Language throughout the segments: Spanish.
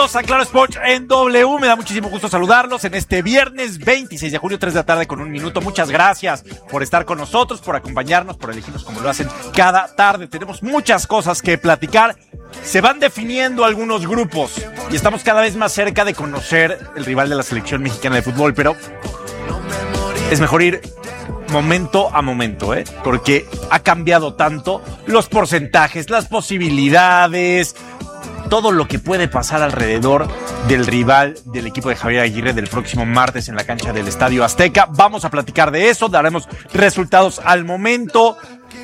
A Claro Sports en W, me da muchísimo gusto saludarlos en este viernes 26 de julio, 3 de la tarde con 1 minuto. Muchas gracias por estar con nosotros, por acompañarnos, por elegirnos como lo hacen cada tarde. Tenemos muchas cosas que platicar. Se van definiendo algunos grupos y estamos cada vez más cerca de conocer el rival de la selección mexicana de fútbol, pero es mejor ir momento a momento, porque ha cambiado tanto los porcentajes, las posibilidades, todo lo que puede pasar alrededor del rival del equipo de Javier Aguirre del próximo martes en la cancha del Estadio Azteca. Vamos a platicar de eso, daremos resultados al momento.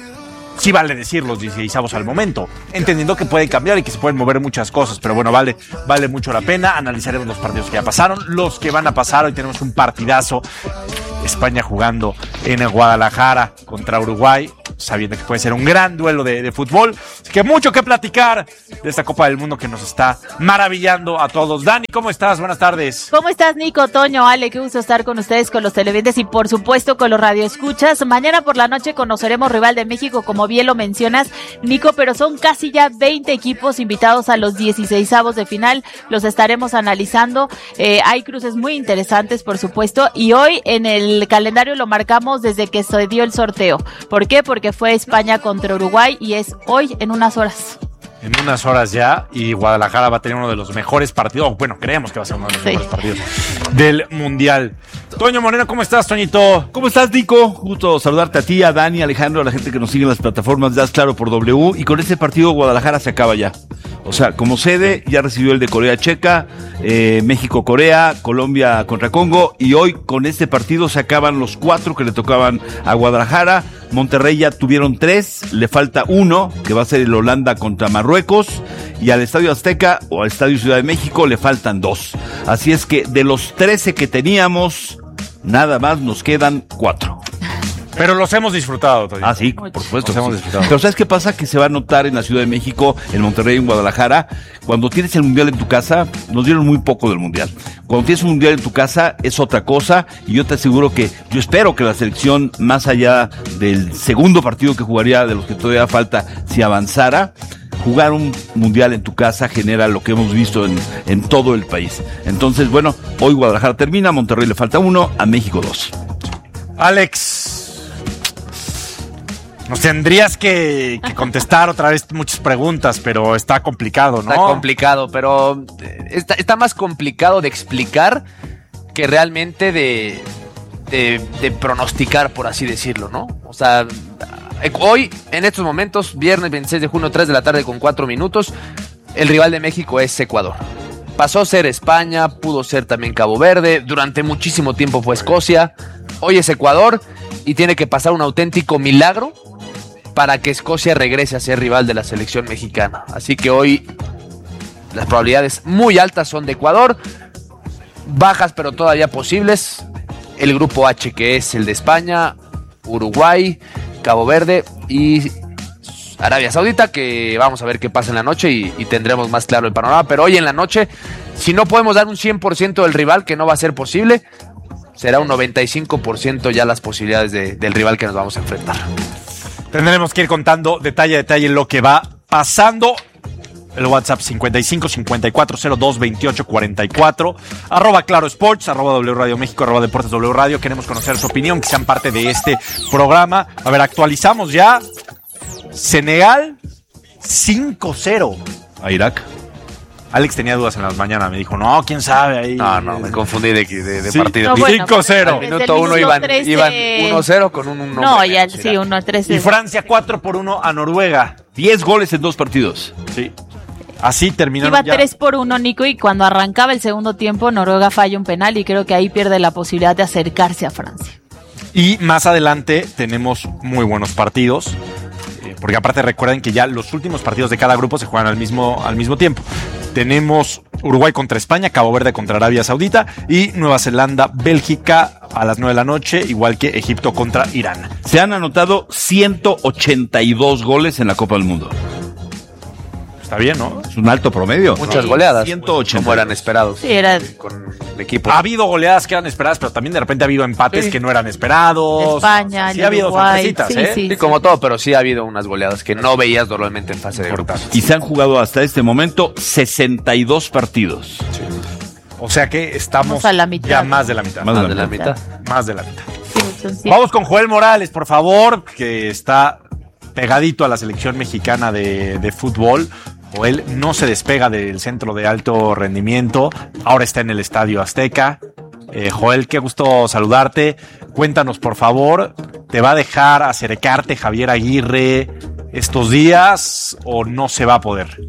Sí vale decir los 16avos al momento, entendiendo que pueden cambiar y que se pueden mover muchas cosas, pero bueno, vale mucho la pena. Analizaremos los partidos que ya pasaron, los que van a pasar. Hoy tenemos un partidazo. España jugando en Guadalajara contra Uruguay, sabiendo que puede ser un gran duelo de fútbol. Así que mucho que platicar de esta Copa del Mundo que nos está maravillando a todos. Dani, ¿cómo estás? Buenas tardes. ¿Cómo estás, Nico, Toño, Ale? Qué gusto estar con ustedes, con los televidentes y por supuesto con los radioescuchas. Mañana por la noche conoceremos rival de México, como bien lo mencionas, Nico, pero son casi ya 20 equipos invitados a los 16avos de final. Los estaremos analizando. Hay cruces muy interesantes, por supuesto, y hoy en el calendario lo marcamos desde que se dio el sorteo. ¿Por qué? Porque fue España contra Uruguay y es hoy en unas horas. En unas horas ya, y Guadalajara va a tener uno de los mejores partidos, bueno, creemos que va a ser uno de los mejores partidos del Mundial. Toño Moreno, ¿cómo estás, Toñito? ¿Cómo estás, Nico? Gusto saludarte a ti, a Dani, a Alejandro, a la gente que nos sigue en las plataformas de Haz Claro por W. Y con este partido Guadalajara se acaba ya. O sea, como sede ya recibió el de Corea-Checa, México-Corea, Colombia contra Congo, y hoy con este partido se acaban los 4 que le tocaban a Guadalajara. Monterrey ya tuvieron 3, le falta 1, que va a ser el Holanda contra Marruecos, y al Estadio Azteca o al Estadio Ciudad de México le faltan 2. Así es que de los 13 que teníamos, nada más nos quedan 4. Pero los hemos disfrutado, Toño. Ah, sí, por supuesto. Los hemos disfrutado. Pero ¿sabes qué pasa? Que se va a notar en la Ciudad de México, en Monterrey y en Guadalajara. Cuando tienes el Mundial en tu casa, nos dieron muy poco del Mundial. Cuando tienes un Mundial en tu casa, es otra cosa. Y yo te aseguro que, yo espero que la selección, más allá del segundo partido que jugaría, de los que todavía falta, si avanzara, jugar un Mundial en tu casa genera lo que hemos visto en todo el país. Entonces, bueno, hoy Guadalajara termina, a Monterrey le falta 1, a México 2. Alex, nos tendrías que contestar otra vez muchas preguntas, pero está complicado, ¿no? Está complicado, pero está más complicado de explicar que realmente de pronosticar, por así decirlo, ¿no? O sea, hoy, en estos momentos, viernes 26 de junio, 3 de la tarde con 4 minutos, el rival de México es Ecuador. Pasó a ser España, pudo ser también Cabo Verde, durante muchísimo tiempo fue Escocia, hoy es Ecuador y tiene que pasar un auténtico milagro para que Escocia regrese a ser rival de la selección mexicana. Así que hoy las probabilidades muy altas son de Ecuador, bajas pero todavía posibles. El grupo H, que es el de España, Uruguay, Cabo Verde y Arabia Saudita, que vamos a ver qué pasa en la noche y tendremos más claro el panorama. Pero hoy en la noche, si no podemos dar un 100% del rival, que no va a ser posible, será un 95% ya las posibilidades del rival que nos vamos a enfrentar. Tendremos que ir contando detalle a detalle lo que va pasando. El WhatsApp 55-5402-2844, @Claro Sports, @W Radio México, @Deportes W Radio. Queremos conocer su opinión, que sean parte de este programa. A ver, actualizamos ya. Senegal 5-0 A Irak. Alex tenía dudas en las mañanas, me dijo, no, quién sabe ahí. No, me confundí de sí, partido. No, bueno, 5-0. Al minuto 1 iban 1-0 con un 1. No, ya sí, 1-3. Y Francia 4-1 a Noruega. 10 goles en 2 partidos. Sí. Así terminaron Iba ya. 3-1, Nico, y cuando arrancaba el segundo tiempo, Noruega falla un penal y creo que ahí pierde la posibilidad de acercarse a Francia. Y más adelante tenemos muy buenos partidos, porque aparte recuerden que ya los últimos partidos de cada grupo se juegan al mismo tiempo. Tenemos Uruguay contra España, Cabo Verde contra Arabia Saudita y Nueva Zelanda, Bélgica a las 9 de la noche, igual que Egipto contra Irán. Se han anotado 182 goles en la Copa del Mundo. Está bien, ¿no? Es un alto promedio. Muchas goleadas. 180. Como eran esperados. Sí, era Con el equipo. Ha habido goleadas que eran esperadas, pero también de repente ha habido empates que no eran esperados. España, Sí ha habido Uruguay. sorpresitas, Sí, ¿eh? sí. Sí, como todo, pero sí ha habido unas goleadas que no veías normalmente en fase de grupos. Y se han jugado hasta este momento 62 partidos. O sea que estamos Vamos a la mitad. ya más de la mitad. Más Más de la mitad. Más de la mitad. Sí, son siete. Vamos con Joel Morales, por favor, que está pegadito a la selección mexicana de fútbol. Joel no se despega del centro de alto rendimiento. Ahora está en el Estadio Azteca. Joel, qué gusto saludarte. Cuéntanos, por favor, ¿te va a dejar acercarte Javier Aguirre estos días o no se va a poder?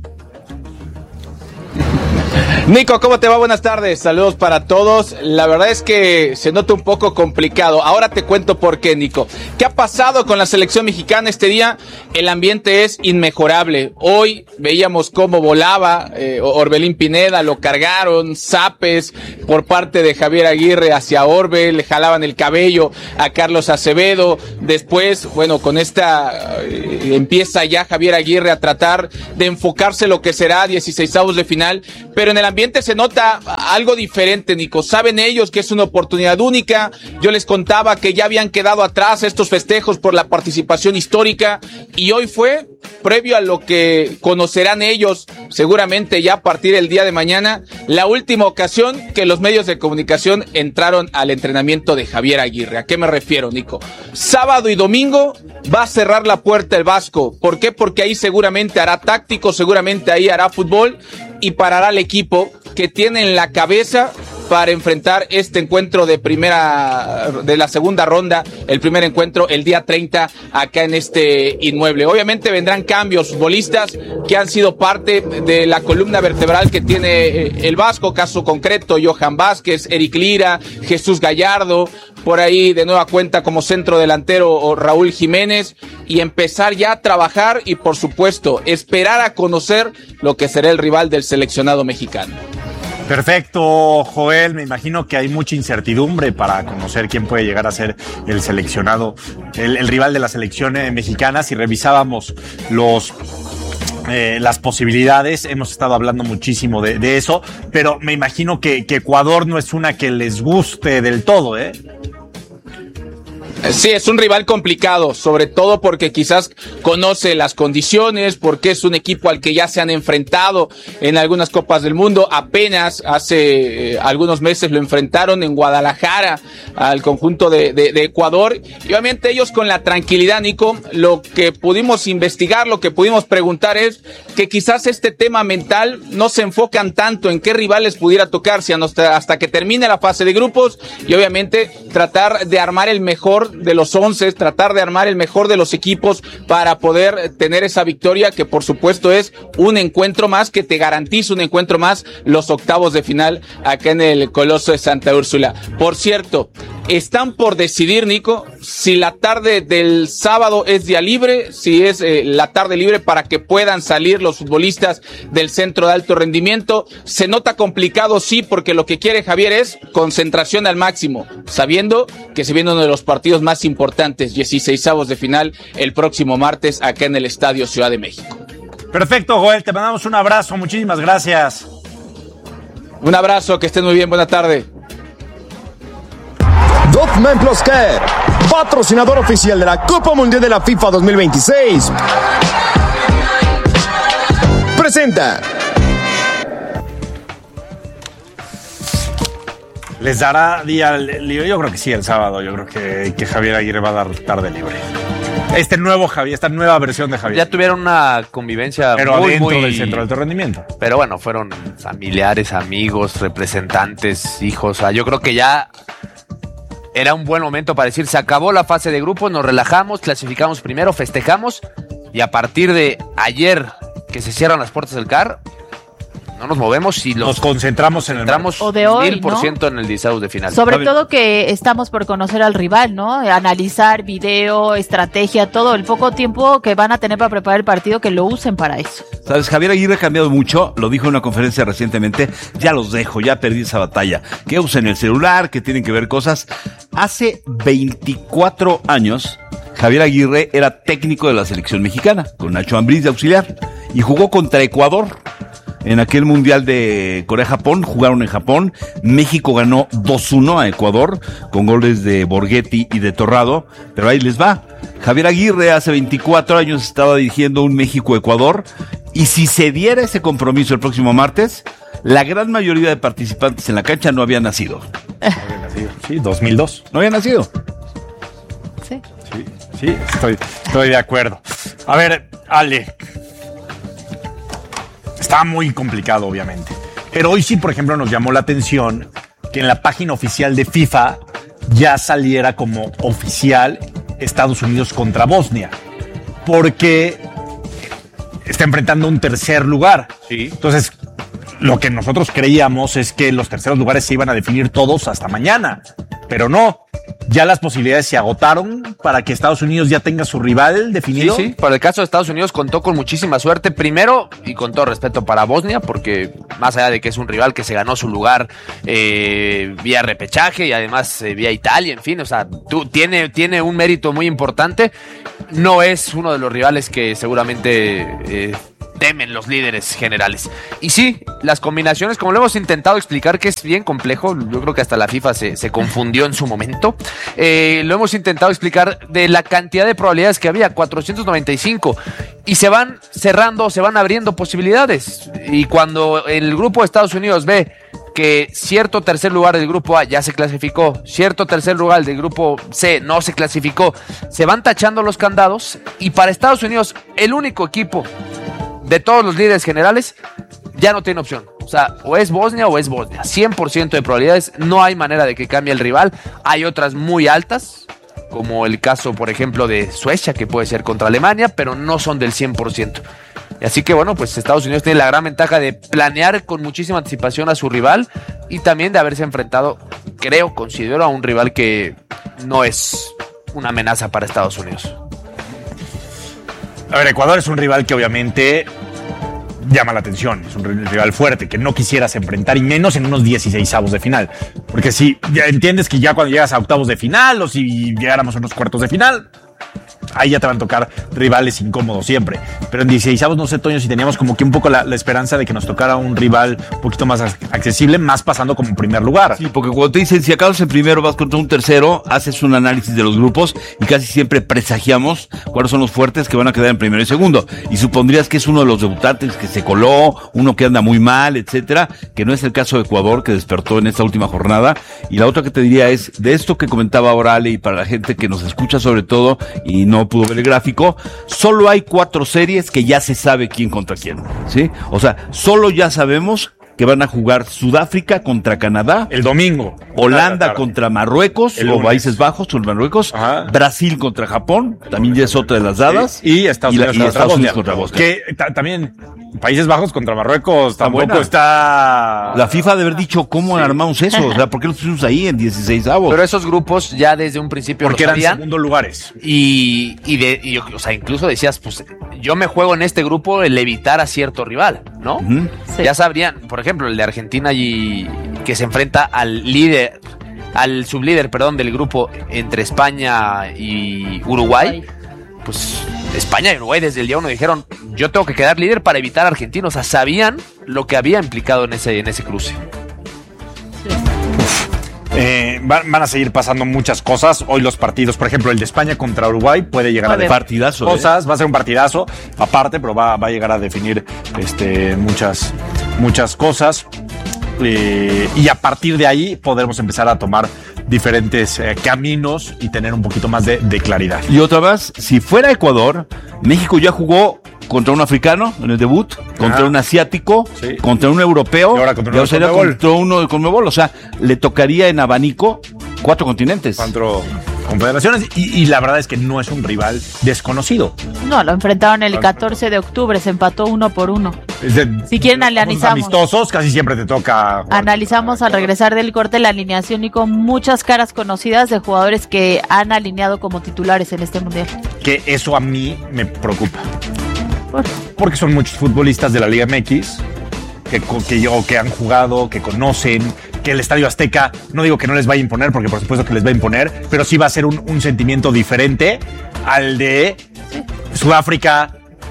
Nico, ¿cómo te va? Buenas tardes, saludos para todos. La verdad es que se nota un poco complicado. Ahora te cuento por qué, Nico. ¿Qué ha pasado con la selección mexicana este día? El ambiente es inmejorable. Hoy veíamos cómo volaba Orbelín Pineda, lo cargaron, zapes por parte de Javier Aguirre hacia Orbe, le jalaban el cabello a Carlos Acevedo. Después, bueno, con esta empieza ya Javier Aguirre a tratar de enfocarse lo que será 16avos de final, pero en el ambiente se nota algo diferente, Nico. Saben ellos que es una oportunidad única. Yo les contaba que ya habían quedado atrás estos festejos por la participación histórica y hoy fue previo a lo que conocerán ellos seguramente ya a partir del día de mañana, la última ocasión que los medios de comunicación entraron al entrenamiento de Javier Aguirre. ¿A qué me refiero, Nico? Sábado y domingo va a cerrar la puerta el Vasco. ¿Por qué? Porque ahí seguramente hará táctico, seguramente ahí hará fútbol y parará al equipo que tiene en la cabeza para enfrentar este encuentro de la segunda ronda, el primer encuentro el día 30 acá en este inmueble. Obviamente vendrán cambios, futbolistas que han sido parte de la columna vertebral que tiene el Vasco, caso concreto Johan Vázquez, Eric Lira, Jesús Gallardo, por ahí de nueva cuenta como centro delantero Raúl Jiménez, y empezar ya a trabajar y por supuesto esperar a conocer lo que será el rival del seleccionado mexicano. Perfecto, Joel. Me imagino que hay mucha incertidumbre para conocer quién puede llegar a ser el seleccionado, el rival de la selección mexicana. Si revisábamos las posibilidades, hemos estado hablando muchísimo de eso, pero me imagino que Ecuador no es una que les guste del todo, ¿eh? Sí, es un rival complicado, sobre todo porque quizás conoce las condiciones, porque es un equipo al que ya se han enfrentado en algunas Copas del Mundo. Apenas hace algunos meses lo enfrentaron en Guadalajara al conjunto de Ecuador. Y obviamente ellos con la tranquilidad, Nico, lo que pudimos investigar, lo que pudimos preguntar es que quizás este tema mental no se enfocan tanto en qué rivales pudiera tocarse hasta que termine la fase de grupos y obviamente tratar de armar el mejor de los 11, tratar de armar el mejor de los equipos para poder tener esa victoria que por supuesto es un encuentro más que te garantiza un encuentro más los octavos de final acá en el Coloso de Santa Úrsula. Por cierto, están por decidir, Nico, si la tarde del sábado es día libre, si es la tarde libre para que puedan salir los futbolistas del centro de alto rendimiento. Se nota complicado, sí, porque lo que quiere Javier es concentración al máximo, sabiendo que se viene uno de los partidos más importantes, 16avos de final, el próximo martes acá en el Estadio Ciudad de México. Perfecto, Joel, te mandamos un abrazo, muchísimas gracias. Un abrazo, que estén muy bien, buena tarde. Dogman Plus Care, patrocinador oficial de la Copa Mundial de la FIFA 2026, presenta. ¿Les dará día libre? Yo creo que sí, el sábado. Yo creo que Javier Aguirre va a dar tarde libre. Este nuevo Javier, esta nueva versión de Javier. Ya tuvieron una convivencia pero muy, adentro muy... del centro de alto rendimiento. Pero bueno, fueron familiares, amigos, representantes, hijos. O sea, yo creo que ya era un buen momento para decir, se acabó la fase de grupos, nos relajamos, clasificamos primero, festejamos, y a partir de ayer que se cierran las puertas del CAR, no nos movemos y nos concentramos en el o de hoy, 1000% ¿no? En el 16 de final. Sobre todo que estamos por conocer al rival, ¿no? Analizar video, estrategia, todo el poco tiempo que van a tener para preparar el partido, que lo usen para eso. ¿Sabes? Javier Aguirre ha cambiado mucho, lo dijo en una conferencia recientemente, ya los dejo, ya perdí esa batalla, que usen el celular, que tienen que ver cosas. Hace 24 años, Javier Aguirre era técnico de la selección mexicana, con Nacho Ambriz de auxiliar. y jugó contra Ecuador. En aquel Mundial de Corea-Japón, jugaron en Japón. México ganó 2-1 a Ecuador, con goles de Borghetti y de Torrado. Pero ahí les va. Javier Aguirre hace 24 años estaba dirigiendo un México-Ecuador. Y si se diera ese compromiso el próximo martes, la gran mayoría de participantes en la cancha no habían nacido. Sí, 2002. No habían nacido. Sí. Sí, estoy de acuerdo. A ver, Ale. Está muy complicado, obviamente. Pero hoy sí, por ejemplo, nos llamó la atención que en la página oficial de FIFA ya saliera como oficial Estados Unidos contra Bosnia. Porque está enfrentando un tercer lugar. Sí. Entonces, lo que nosotros creíamos es que los terceros lugares se iban a definir todos hasta mañana. Pero no. Ya las posibilidades se agotaron para que Estados Unidos ya tenga su rival definido. Sí, para el caso de Estados Unidos contó con muchísima suerte. Primero, y con todo respeto para Bosnia, porque más allá de que es un rival que se ganó su lugar vía repechaje y además vía Italia, en fin, o sea, tiene un mérito muy importante. No es uno de los rivales que seguramente temen los líderes generales. Y sí, las combinaciones, como lo hemos intentado explicar, que es bien complejo, yo creo que hasta la FIFA se confundió en su momento, lo hemos intentado explicar de la cantidad de probabilidades que había, 495, y se van cerrando, se van abriendo posibilidades, y cuando el grupo de Estados Unidos ve que cierto tercer lugar del grupo A ya se clasificó, cierto tercer lugar del grupo C no se clasificó, se van tachando los candados, y para Estados Unidos, el único equipo de todos los líderes generales, ya no tiene opción. O sea, o es Bosnia o es Bosnia. 100% de probabilidades, no hay manera de que cambie el rival. Hay otras muy altas, como el caso, por ejemplo, de Suecia, que puede ser contra Alemania, pero no son del 100%. Así que, bueno, pues Estados Unidos tiene la gran ventaja de planear con muchísima anticipación a su rival y también de haberse enfrentado, considero, a un rival que no es una amenaza para Estados Unidos. A ver, Ecuador es un rival que obviamente llama la atención, es un rival fuerte, que no quisieras enfrentar, y menos en unos 16avos de final. Porque si ya entiendes que ya cuando llegas a octavos de final, o si llegáramos a unos cuartos de final, ahí ya te van a tocar rivales incómodos siempre. Pero en 16avos, no sé, Toño, si teníamos como que un poco la esperanza de que nos tocara un rival un poquito más accesible, más pasando como primer lugar. Sí, porque cuando te dicen, si acabas en primero, vas contra un tercero, haces un análisis de los grupos y casi siempre presagiamos cuáles son los fuertes que van a quedar en primero y segundo. Y supondrías que es uno de los debutantes que se coló, uno que anda muy mal, etcétera, que no es el caso de Ecuador, que despertó en esta última jornada. Y la otra que te diría es, de esto que comentaba ahora Ale, y para la gente que nos escucha sobre todo, y no pudo ver el gráfico, solo hay 4 series que ya se sabe quién contra quién, ¿sí? O sea, solo ya sabemos que van a jugar Sudáfrica contra Canadá, el domingo, Holanda contra Marruecos, o Países Bajos contra Marruecos, Brasil contra Japón, también ya es otra de las dadas, y Estados Unidos contra Bosnia. Que también Países Bajos contra Marruecos tampoco está... La FIFA debe haber dicho, ¿cómo armamos eso? O sea, ¿por qué los pusimos ahí en 16avos? Pero esos grupos ya desde un principio porque lo sabían, eran segundos lugares. Y o sea, incluso decías, pues yo me juego en este grupo el evitar a cierto rival, ¿no? Uh-huh. Sí. Ya sabrían, por ejemplo, el de Argentina, y que se enfrenta al líder, al sublíder, del grupo entre España y Uruguay. Pues España y Uruguay desde el día 1 dijeron, yo tengo que quedar líder para evitar a Argentina. O sea, sabían lo que había implicado en ese cruce. Van a seguir pasando muchas cosas. Hoy los partidos, por ejemplo, el de España contra Uruguay puede llegar a definir partidazo, cosas. Va a ser un partidazo aparte, pero va a llegar a definir muchas cosas. Y a partir de ahí podremos empezar a tomar diferentes caminos y tener un poquito más de claridad. Y otra vez, si fuera Ecuador, México ya jugó contra un africano en el debut, contra un asiático, sí, contra un europeo, y ahora contra uno de Conmebol. O sea, le tocaría en abanico 4 continentes. 4 confederaciones, y la verdad es que no es un rival desconocido. No, lo enfrentaron el 14 de octubre, se empató 1-1. Si quieren, analizamos. Amistosos, casi siempre te toca. Analizamos al regresar del corte la alineación y con muchas caras conocidas de jugadores que han alineado como titulares en este mundial. Que eso a mí me preocupa. Porque son muchos futbolistas de la Liga MX que han jugado, que conocen, que el Estadio Azteca, no digo que no les vaya a imponer, porque por supuesto que les va a imponer, pero sí va a ser un sentimiento diferente al de Sudáfrica,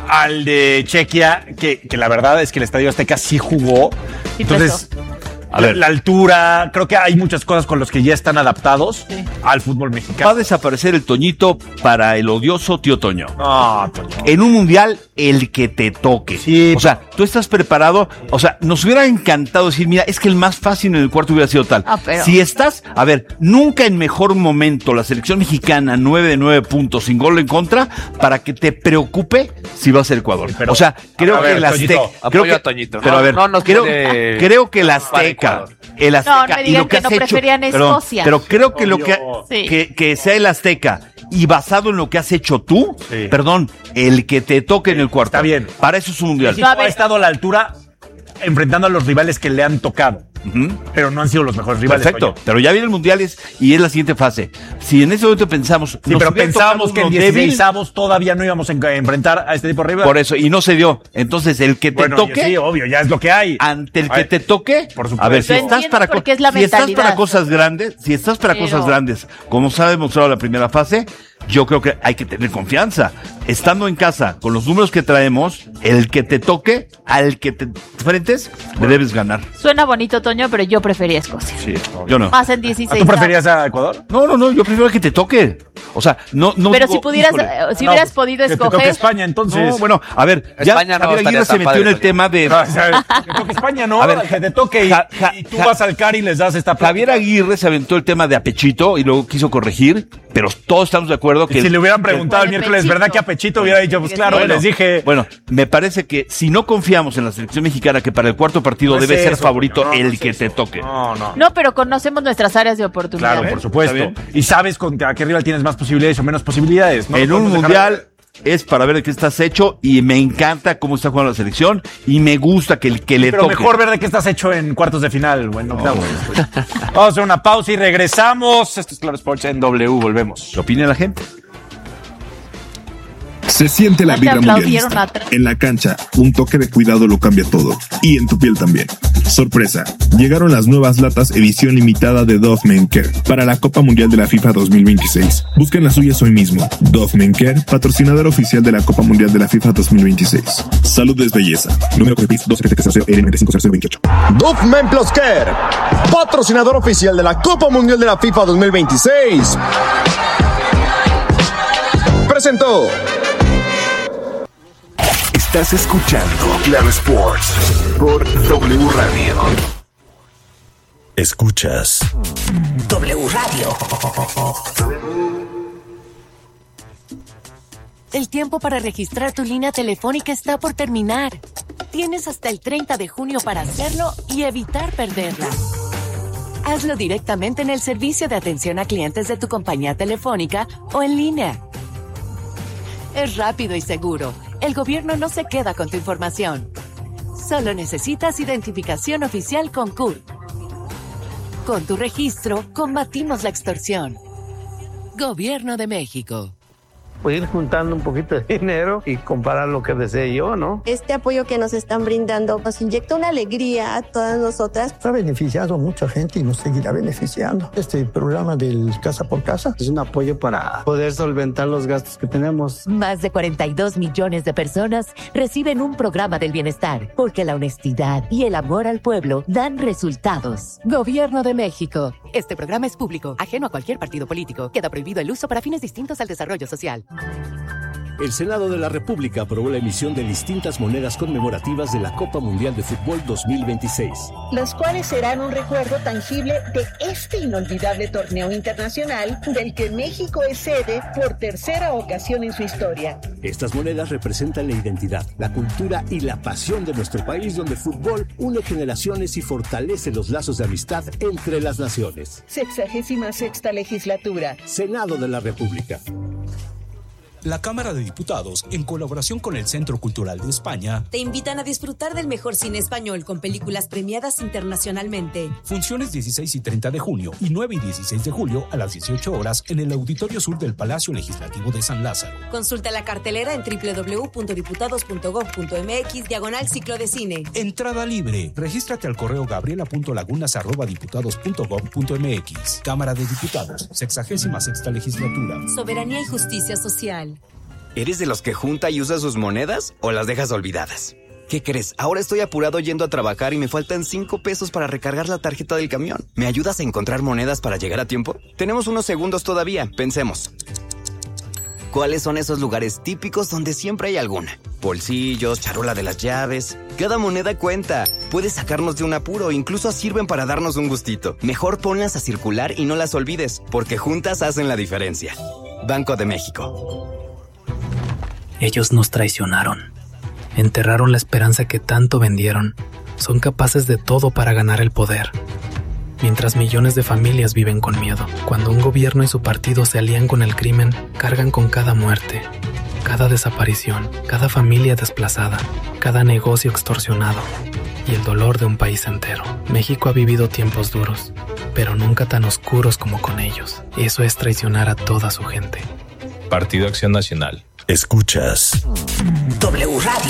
al de Chequia, que la verdad es que el Estadio Azteca sí jugó. Sí, Entonces, A ver. la altura, creo que hay muchas cosas con las que ya están adaptados al fútbol Va a mexicano. desaparecer el Toñito para el odioso tío Toño. No, Toño. En un mundial, el que te toque. Sí. O sea, tú estás preparado. O sea, nos hubiera encantado decir, mira, es que el más fácil en el cuarto hubiera sido tal. Pero... Si estás, a ver, nunca en mejor momento la selección mexicana 9 de 9 puntos sin gol en contra para que te preocupe si va a ser Ecuador. Pero, o sea, creo a ver, que el Azteca. Toñito, Creo apoyo que, a Toñito. Pero a ver, No nos creo que el para Azteca. Ecuador. El Azteca No me y digan lo que que no has hecho, preferían perdón, Escocia. pero creo que lo Obvio. que sea el Azteca y basado en lo que has hecho tú, Sí. perdón, el que te toque en el cuarto. Está bien. Para eso es un mundial. México No, a ver. ha estado a la altura enfrentando a los rivales que le han tocado, Ujú. pero no han sido los mejores rivales. Perfecto, Toño. pero ya viene el mundial y es la siguiente fase. Si en ese momento pensamos, Sí, nos pero hubiera pensábamos tocado que en uno débil, 16avos todavía no íbamos a enfrentar a este tipo de rivales. por eso, y no se dio. Entonces, el que te Bueno, toque, sí, obvio, ya es lo que hay. ante el A que ver, te toque, por supuesto. a ver, si Lo estás entiendo para porque es la si estás mentalidad. para cosas grandes, como se ha demostrado en la primera fase, yo creo que hay que tener confianza. Estando en casa, con los números que traemos, el que te toque, al que te enfrentes, le debes ganar. Suena bonito, Toño, pero yo prefería Escocia. Sí, yo no. Más en 16. ¿Tú preferías a Ecuador? No, yo prefiero que te toque. O sea, no Pero digo, si pudieras, híjole. si No, hubieras podido que te toque escoger. España, entonces. No, bueno, a ver, ya España no Javier estaría Aguirre se tan metió padre, en el Toño. tema de O sea, que toque España, ¿no? A ver, que te toque y tú vas al CAR y les das esta Javier Aguirre se aventó el tema de Apechito y luego quiso corregir, pero todos estamos de acuerdo que Si le hubieran preguntado el Bueno, miércoles, Pechito. ¿verdad que a Pechito hubiera dicho? Pues claro, Bueno, les dije. Bueno, me parece que si no confiamos en la selección mexicana, que para el cuarto partido No es debe ser eso, favorito no, no el es que eso. te toque. No. No, pero conocemos nuestras áreas de oportunidad. Claro, por supuesto. Está bien. Y sabes a qué rival tienes más posibilidades o menos posibilidades, ¿no? En un Podemos dejar- mundial es para ver de qué estás hecho y me encanta cómo está jugando la selección y me gusta que el que le Pero toque. mejor ver de qué estás hecho en cuartos de final o en octavos. Vamos a hacer una pausa y regresamos. Esto es Claro Sports en W. Volvemos. ¿Qué opina la gente? Se siente la Te vibra aplaudieron mundialista. atrás. En la cancha, un toque de cuidado lo cambia todo. Y en tu piel también. Sorpresa, llegaron las nuevas latas edición limitada de Dove Men Care para la Copa Mundial de la FIFA 2026. Busquen las suyas hoy mismo. Dove Men Care, patrocinador oficial de la Copa Mundial de la FIFA 2026. Salud es belleza. Número de PIS 27300L950028. Dove Men Plus Care, patrocinador oficial de la Copa Mundial de la FIFA 2026. Presentó. Estás escuchando Claro Sports por W Radio. Escuchas W Radio. El tiempo para registrar tu línea telefónica está por terminar. Tienes hasta el 30 de junio para hacerlo y evitar perderla. Hazlo directamente en el servicio de atención a clientes de tu compañía telefónica o en línea. Es rápido y seguro. El gobierno no se queda con tu información. Solo necesitas identificación oficial con CURP. Con tu registro, combatimos la extorsión. Gobierno de México. Pues ir juntando un poquito de dinero y comprar lo que desee yo, ¿no? Este apoyo que nos están brindando nos inyecta una alegría a todas nosotras. Ha beneficiado a mucha gente y nos seguirá beneficiando. Este programa del Casa por Casa Es un apoyo para poder solventar los gastos que tenemos. Más de 42 millones de personas reciben un programa del bienestar, porque la honestidad y el amor al pueblo dan resultados. Gobierno de México. Este programa es público, ajeno a cualquier partido político. Queda prohibido el uso para fines distintos al desarrollo social. El Senado de la República aprobó la emisión de distintas monedas conmemorativas de la Copa Mundial de Fútbol 2026. Las cuales serán un recuerdo tangible de este inolvidable torneo internacional del que México es sede por tercera ocasión en su historia. Estas monedas representan la identidad, la cultura y la pasión de nuestro país, donde el fútbol une generaciones y fortalece los lazos de amistad entre las naciones. 66ª legislatura. Senado de la República. La Cámara de Diputados, en colaboración con el Centro Cultural de España, te invitan a disfrutar del mejor cine español con películas premiadas internacionalmente. Funciones 16 y 30 de junio y 9 y 16 de julio a las 18 horas en el Auditorio Sur del Palacio Legislativo de San Lázaro. Consulta la cartelera en www.diputados.gov.mx/ciclo de cine. Entrada libre. Regístrate al correo gabriela.lagunas@diputados.gov.mx. Cámara de Diputados, 66ª Legislatura. Soberanía y justicia social. ¿Eres de los que junta y usa sus monedas o las dejas olvidadas? ¿Qué crees? Ahora estoy apurado yendo a trabajar y me faltan 5 pesos para recargar la tarjeta del camión. ¿Me ayudas a encontrar monedas para llegar a tiempo? Tenemos unos segundos todavía, pensemos. ¿Cuáles son esos lugares típicos donde siempre hay alguna? Bolsillos, charola de las llaves. Cada moneda cuenta. Puede sacarnos de un apuro, incluso sirven para darnos un gustito. Mejor ponlas a circular y no las olvides, porque juntas hacen la diferencia. Banco de México. Ellos nos traicionaron. Enterraron la esperanza que tanto vendieron. Son capaces de todo para ganar el poder. Mientras millones de familias viven con miedo. Cuando un gobierno y su partido se alían con el crimen, cargan con cada muerte, cada desaparición, cada familia desplazada, cada negocio extorsionado y el dolor de un país entero. México ha vivido tiempos duros, pero nunca tan oscuros como con ellos. Eso es traicionar a toda su gente. Partido Acción Nacional. Escuchas W Radio.